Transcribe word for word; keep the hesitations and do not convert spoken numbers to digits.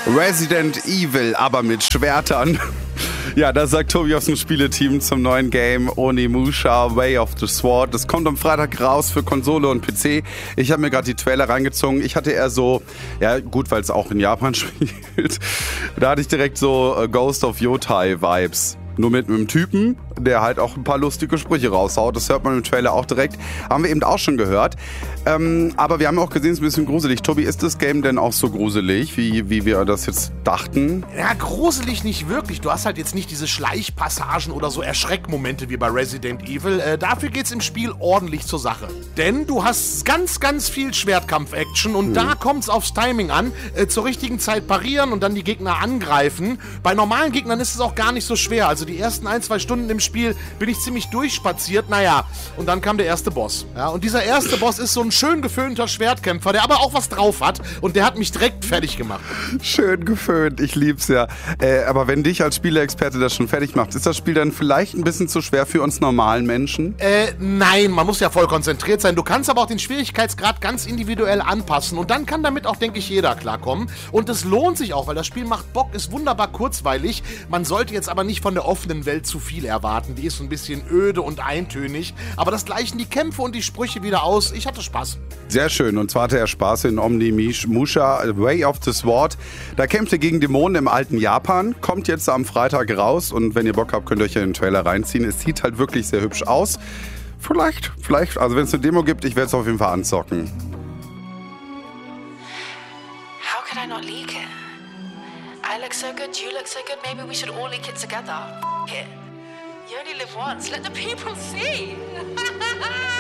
Resident Evil, aber mit Schwertern. Ja, das sagt Tobi aus dem Spieleteam zum neuen Game Onimusha Way of the Sword. Das kommt am Freitag raus für Konsole und P C. Ich habe mir gerade die Trailer reingezogen. Ich hatte eher so, ja gut, weil es auch in Japan spielt, da hatte ich direkt so äh, Ghost of Yotai Vibes. Nur mit einem Typen, der halt auch ein paar lustige Sprüche raushaut. Das hört man im Trailer auch direkt. Haben wir eben auch schon gehört. Ähm, aber wir haben auch gesehen, es ist ein bisschen gruselig. Tobi, ist das Game denn auch so gruselig, wie, wie wir das jetzt dachten? Ja, gruselig nicht wirklich. Du hast halt jetzt nicht diese Schleichpassagen oder so Erschreckmomente wie bei Resident Evil. Äh, dafür geht's im Spiel ordentlich zur Sache. Denn du hast ganz, ganz viel Schwertkampf-Action und hm. da kommt's aufs Timing an. Äh, zur richtigen Zeit parieren und dann die Gegner angreifen. Bei normalen Gegnern ist es auch gar nicht so schwer. Also die ersten ein, zwei Stunden im Spiel bin ich ziemlich durchspaziert. Naja, und dann kam der erste Boss. Ja, und dieser erste Boss ist so ein schön geföhnter Schwertkämpfer, der aber auch was drauf hat. Und der hat mich direkt fertig gemacht. Schön geföhnt, ich lieb's ja. Äh, aber wenn dich als Spieleexperte das schon fertig macht, ist das Spiel dann vielleicht ein bisschen zu schwer für uns normalen Menschen? Äh, nein, man muss ja voll konzentriert sein. Du kannst aber auch den Schwierigkeitsgrad ganz individuell anpassen. Und dann kann damit auch, denke ich, jeder klarkommen. Und es lohnt sich auch, weil das Spiel macht Bock, ist wunderbar kurzweilig. Man sollte jetzt aber nicht von der offenen Welt zu viel erwarten. Die ist so ein bisschen öde und eintönig. Aber das gleichen die Kämpfe und die Sprüche wieder aus. Ich hatte Spaß. Sehr schön. Und zwar hatte er Spaß in Onimusha Way of the Sword. Da kämpft er gegen Dämonen im alten Japan. Kommt jetzt am Freitag raus. Und wenn ihr Bock habt, könnt ihr euch ja den Trailer reinziehen. Es sieht halt wirklich sehr hübsch aus. Vielleicht, vielleicht, also wenn es eine Demo gibt, ich werde es auf jeden Fall anzocken. How could I not leak it? I look so good, you look so good, maybe we should all leak it together. F it. You only live once, let the people see.